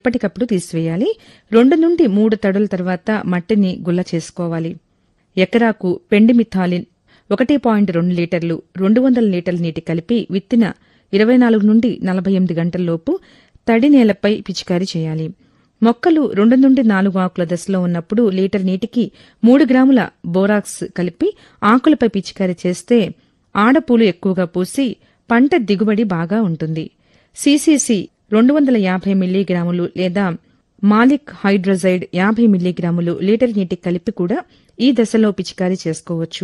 ఎప్పటికప్పుడు తీసివేయాలి. 2 నుండి 3 తడుల తర్వాత మట్టిని గుల్ల చేసుకోవాలి. ఎకరాకు పెండిమిథాలిన్ 1.2 లీటర్లు 200 లీటర్ల నీటి కలిపి విత్తిన 24 నుండి 48 గంటల్లోపు తడి నేలపై పిచికారీ చేయాలి. మొక్కలు 2 నుండి 4 ఆకుల దశలో ఉన్నప్పుడు లీటర్ నీటికి 3 గ్రాముల బోరాక్స్ కలిపి ఆకులపై పిచికారీ చేస్తే ఆడపూలు ఎక్కువగా పూసి పంట దిగుబడి బాగా ఉంటుంది. సిసిసి 250 మిల్లీగ్రాములు లేదా మాలిక్ హైడ్రోజైడ్ 50 మిల్లీగ్రాములు లీటర్ నీటికి కలిపి కూడా ఈ దశలో పిచికారీ చేసుకోవచ్చు.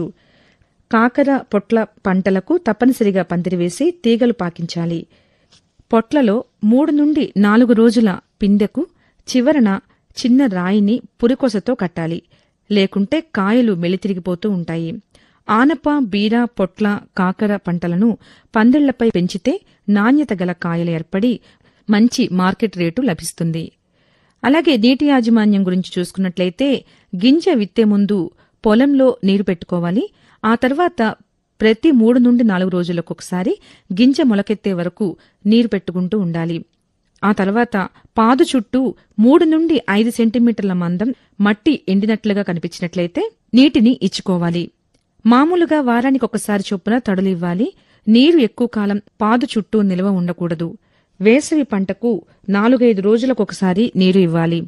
కాకర, పొట్ల పంటలకు తప్పనిసరిగా పందిరివేసి తీగలు పాకించాలి. పొట్లలో 3 నుండి 4 రోజుల పిందెకు చివరన చిన్న రాయిని పురికొసతో కట్టాలి. లేకుంటే కాయలు మెలితిరిగిపోతూ ఉంటాయి. ఆనప, బీర, పొట్ల, కాకర పంటలను పందిళ్లపై పెంచితే నాణ్యత గల కాయలు ఏర్పడి మంచి మార్కెట్ రేటు లభిస్తుంది. అలాగే నీటి యాజమాన్యం గురించి చూసుకున్నట్లయితే గింజ విత్తే ముందు పొలంలో నీరు పెట్టుకోవాలి. ఆ తర్వాత ప్రతి 3 నుండి 4 రోజులకొకసారి గింజ మొలకెత్తే వరకు నీరు పెట్టుకుంటూ ఉండాలి. ఆ తర్వాత పాదు చుట్టూ 3 నుండి 5 సెంటీమీటర్ల మందం మట్టి ఎండినట్లుగా కనిపించినట్లయితే నీటిని ఇచ్చుకోవాలి. మామూలుగా వారానికొకసారి చొప్పున తడులు ఇవ్వాలి. నీరు ఎక్కువ కాలం పాదు చుట్టూ నిల్వ ఉండకూడదు. వేసవి పంటకు 4-5 రోజులకొకసారి నీరు ఇవ్వాలి.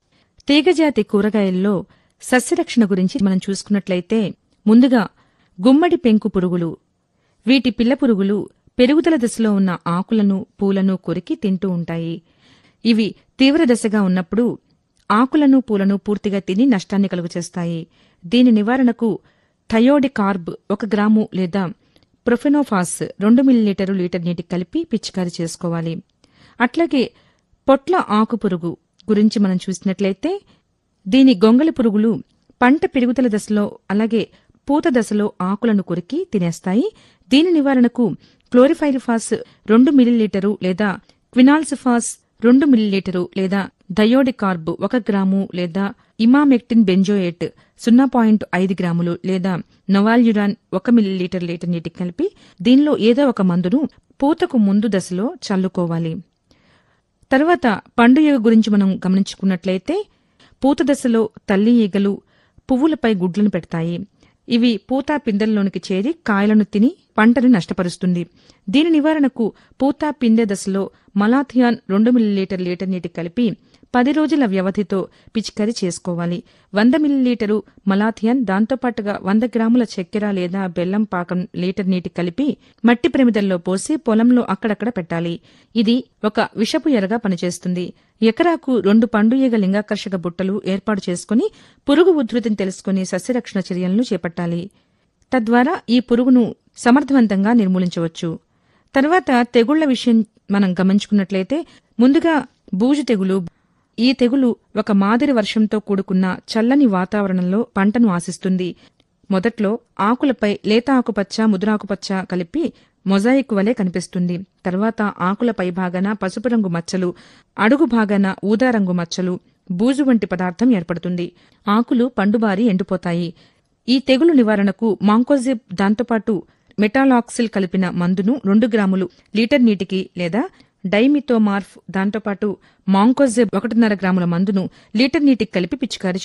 తీగజాతి కూరగాయల్లో సస్యరక్షణ గురించి మనం చూసుకున్నట్లయితే ముందుగా గుమ్మడి పెంకు పురుగులు. వీటి పిల్ల పురుగులు పెరుగుదల దశలో ఉన్న ఆకులను, పూలను కొరికి తింటూ ఉంటాయి. ఇవి తీవ్ర దశగా ఉన్నప్పుడు ఆకులను, పూలను పూర్తిగా తిని నష్టాన్ని కలుగచేస్తాయి. దీని నివారణకు థయోడికార్బ్ 1 గ్రాము లేదా ప్రొఫెనోఫాస్ 2 మిల్లీలీటరు లీటర్ నీటికి కలిపి పిచికారీ చేసుకోవాలి. అట్లాగే పొట్ల ఆకు పురుగు గురించి మనం చూసినట్లయితే దీని గొంగళి పురుగులు పంట పెరుగుదల దశలో అలాగే పూత దశలో ఆకులను కొరికి తినేస్తాయి. దీని నివారణకు క్లోరిఫైరిఫాస్ 2 మిల్లీలీటరు లేదా క్వినాల్సిఫాస్ 2 మిల్లీలీటరు లేదా థయోడికార్బ్ 1 గ్రాము లేదా ఇమామెక్టిన్ బెంజోయేట్ 0.5 గ్రాములు లేదా నొవాల్యురాన్ 1 మిల్లీలీటర్ లీటర్ నీటికి కలిపి దీనిలో ఏదో ఒక మందును పూతకు ముందు దశలో చల్లుకోవాలి. తర్వాత పండు ఈగ గురించి మనం గమనించుకున్నట్లయితే పూత దశలో తల్లి ఈగలు పువ్వులపై గుడ్లను పెడతాయి. ఇవి పూత పిందెల్లోనికి చేరి కాయలను తిని పంటను నష్టపరుస్తుంది. దీని నివారణకు పూత పిందె దశలో మలాథియాన్ 2 మిల్లీలీటర్ లీటర్ నీటికి కలిపి 10 రోజుల వ్యవధితో పిచికారీ చేసుకోవాలి. 100 మిల్లీలీటరు మలాథియాన్ దాంతోపాటుగా 100 గ్రాముల చక్కెర లేదా బెల్లం పాకం లీటర్ నీటికి కలిపి మట్టి ప్రమిదల్లో పోసి పొలంలో అక్కడక్కడ పెట్టాలి. ఇది ఒక విషపు ఎరగా పనిచేస్తుంది. ఎకరాకు 2 పండు ఈగ లింగాకర్షక బుట్టలు ఏర్పాటు చేసుకుని పురుగు ఉధృతిని తెలుసుకుని సస్యరక్షణ చర్యలను చేపట్టాలి. తద్వారా ఈ పురుగును సమర్థవంతంగా నిర్మూలించవచ్చు. తర్వాత తెగుళ్ల విషయం మనం గమనించుకున్నట్లయితే ముందుగా బూజు తెగులు. ఈ తెగులు ఒక మాదిరి వర్షంతో కూడుకున్న చల్లని వాతావరణంలో పంటను ఆశిస్తుంది. మొదట్లో ఆకులపై లేత ఆకుపచ్చ, ముదురాకుపచ్చ కలిపి మొజాయిక్ వలె కనిపిస్తుంది. తర్వాత ఆకుల పై భాగాన పసుపు రంగు మచ్చలు, అడుగు భాగాన ఊదా రంగు మచ్చలు, బూజు వంటి పదార్థం ఏర్పడుతుంది. ఆకులు పండుబారి ఎండిపోతాయి. ఈ తెగులు నివారణకు మాంకోజిబ్ దాంతోపాటు మెటాలాక్సిల్ కలిపిన మందును 2 గ్రాములు లీటర్ నీటికి లేదా డైమిథోమార్ఫ్ దాంతోపాటు మాంకోజిబ్ 1.5 గ్రాముల మందును లీటర్ నీటికి కలిపి పిచికారీ